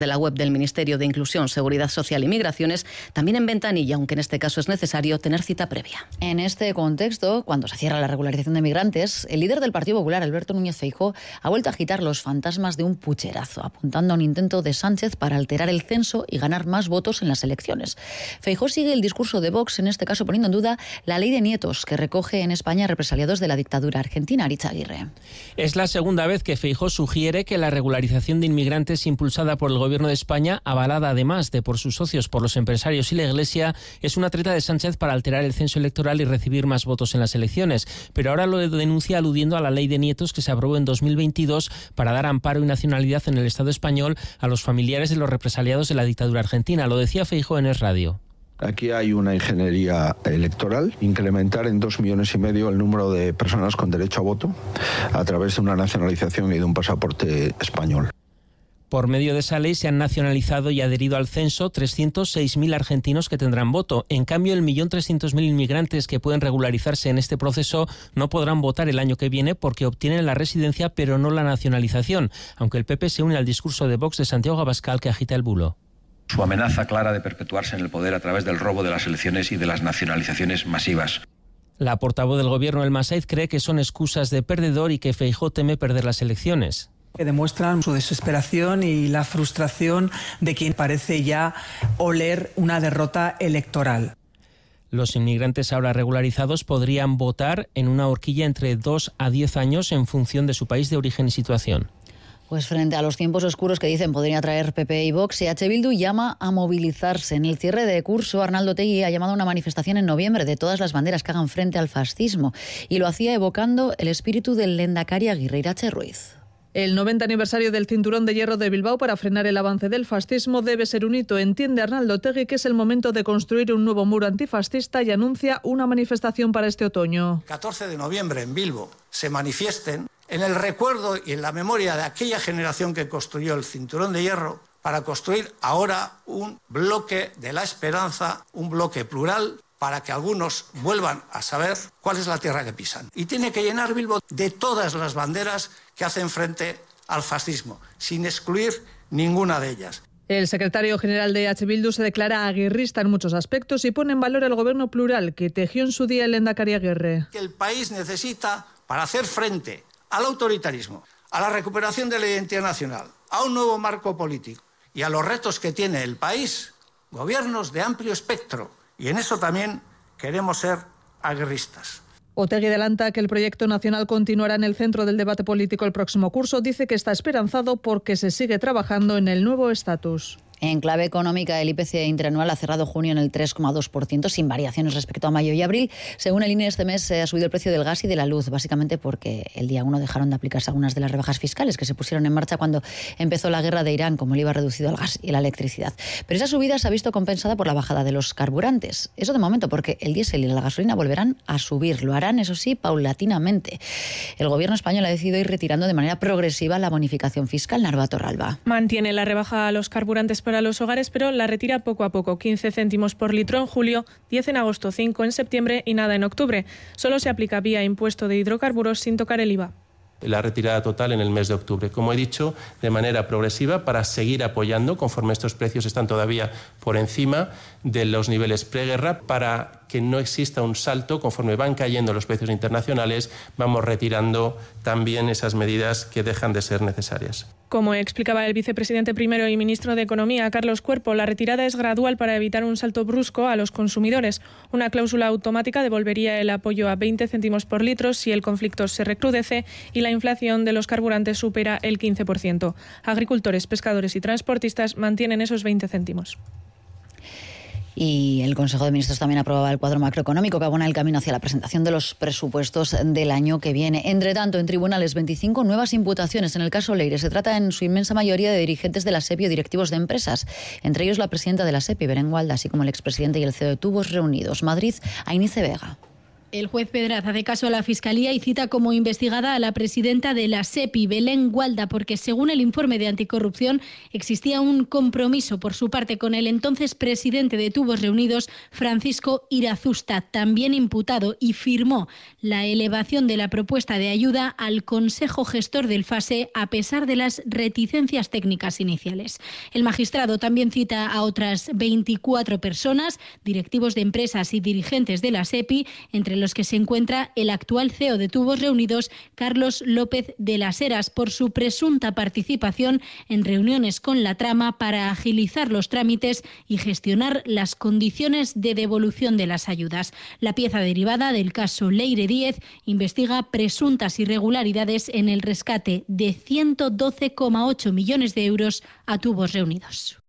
de la web del Ministerio de Inclusión, Seguridad Social y Migraciones, también en ventanilla, aunque en este caso es necesario tener cita previa. En este contexto, cuando se cierra la regularización de migrantes, el líder del Partido Popular, Alberto Núñez Feijóo, ha vuelto a agitar los fantasmas de un pucherazo, apuntando a un intento de Sánchez para alterar el censo y ganar más votos en las elecciones. Feijóo sigue el discurso de Vox, en este caso poniendo en duda la ley de nietos que recoge en España represaliados de la dictadura argentina. Aritz Aguirre. Es la segunda vez que Feijóo sugiere que la regularización de inmigrantes impulsada por el Gobierno de España, avalada además de por sus socios, por los empresarios y la Iglesia, es una treta de Sánchez para alterar el censo electoral y recibir más votos en las elecciones. Pero ahora lo denuncia aludiendo a la ley de nietos que se aprobó en 2022 para dar amparo y nacionalidad en el Estado español a los familiares de los represaliados de la dictadura argentina. Lo decía Feijóo en Es Radio. Aquí hay una ingeniería electoral, incrementar en 2,5 millones el número de personas con derecho a voto a través de una nacionalización y de un pasaporte español. Por medio de esa ley se han nacionalizado y adherido al censo 306.000 argentinos que tendrán voto. En cambio, el 1.300.000 inmigrantes que pueden regularizarse en este proceso no podrán votar el año que viene porque obtienen la residencia pero no la nacionalización, aunque el PP se une al discurso de Vox de Santiago Abascal que agita el bulo. Su amenaza clara de perpetuarse en el poder a través del robo de las elecciones y de las nacionalizaciones masivas. La portavoz del Gobierno, Elma Said, cree que son excusas de perdedor y que Feijóo teme perder las elecciones. Que demuestran su desesperación y la frustración de quien parece ya oler una derrota electoral. Los inmigrantes ahora regularizados podrían votar en una horquilla entre 2 a 10 años en función de su país de origen y situación. Pues frente a los tiempos oscuros que dicen podría traer PP y Vox, EH Bildu llama a movilizarse. En el cierre de curso, Arnaldo Otegi ha llamado a una manifestación en noviembre de todas las banderas que hagan frente al fascismo y lo hacía evocando el espíritu del Lehendakari Aguirre. Irache Ruiz. El 90 aniversario del Cinturón de Hierro de Bilbao para frenar el avance del fascismo debe ser un hito. Entiende Arnaldo Otegi que es el momento de construir un nuevo muro antifascista y anuncia una manifestación para este otoño. 14 de noviembre en Bilbo se manifiesten en el recuerdo y en la memoria de aquella generación que construyó el Cinturón de Hierro para construir ahora un bloque de la esperanza, un bloque plural, para que algunos vuelvan a saber cuál es la tierra que pisan. Y tiene que llenar Bilbo de todas las banderas que hacen frente al fascismo, sin excluir ninguna de ellas. El secretario general de EH Bildu se declara aguirrista en muchos aspectos y pone en valor el gobierno plural que tejió en su día el Lehendakari Aguirre. Que el país necesita para hacer frente al autoritarismo, a la recuperación de la identidad nacional, a un nuevo marco político y a los retos que tiene el país, gobiernos de amplio espectro. Y en eso también queremos ser aguerristas. Otegi adelanta que el proyecto nacional continuará en el centro del debate político el próximo curso. Dice que está esperanzado porque se sigue trabajando en el nuevo estatus. En clave económica, el IPC interanual ha cerrado junio en el 3,2%, sin variaciones respecto a mayo y abril. Según el INE, este mes ha subido el precio del gas y de la luz, básicamente porque el día 1 dejaron de aplicarse algunas de las rebajas fiscales que se pusieron en marcha cuando empezó la guerra de Irán, como el IVA reducido al gas y la electricidad. Pero esa subida se ha visto compensada por la bajada de los carburantes. Eso de momento, porque el diésel y la gasolina volverán a subir. Lo harán, eso sí, paulatinamente. El gobierno español ha decidido ir retirando de manera progresiva la bonificación fiscal. Narva Torralba. Mantiene la rebaja a los carburantes para los hogares, pero la retira poco a poco. 15 céntimos por litro en julio, 10 en agosto, 5 en septiembre y nada en octubre. Solo se aplica vía impuesto de hidrocarburos sin tocar el IVA. La retirada total en el mes de octubre, como he dicho, de manera progresiva para seguir apoyando, conforme estos precios están todavía por encima de los niveles preguerra, para que no exista un salto. Conforme van cayendo los precios internacionales, vamos retirando también esas medidas que dejan de ser necesarias. Como explicaba el vicepresidente primero y ministro de Economía, Carlos Cuerpo, la retirada es gradual para evitar un salto brusco a los consumidores. Una cláusula automática devolvería el apoyo a 20 céntimos por litro si el conflicto se recrudece y la inflación de los carburantes supera el 15%. Agricultores, pescadores y transportistas mantienen esos 20 céntimos. Y el Consejo de Ministros también aprobaba el cuadro macroeconómico que abona el camino hacia la presentación de los presupuestos del año que viene. Entre tanto, en tribunales, 25 nuevas imputaciones en el caso Leire. Se trata en su inmensa mayoría de dirigentes de la SEPI o directivos de empresas. Entre ellos la presidenta de la SEPI, Belén Gualda, así como el expresidente y el CEO de Tubos Reunidos. Madrid, Ainice Vega. El juez Pedraz hace caso a la Fiscalía y cita como investigada a la presidenta de la SEPI, Belén Gualda, porque según el informe de anticorrupción existía un compromiso por su parte con el entonces presidente de Tubos Reunidos, Francisco Irazusta, también imputado, y firmó la elevación de la propuesta de ayuda al Consejo Gestor del FASE a pesar de las reticencias técnicas iniciales. El magistrado también cita a otras 24 personas, directivos de empresas y dirigentes de la SEPI, entre los que se encuentra el actual CEO de Tubos Reunidos, Carlos López de las Heras, por su presunta participación en reuniones con la trama para agilizar los trámites y gestionar las condiciones de devolución de las ayudas. La pieza derivada del caso Leire Díez investiga presuntas irregularidades en el rescate de 112,8 millones de euros a Tubos Reunidos.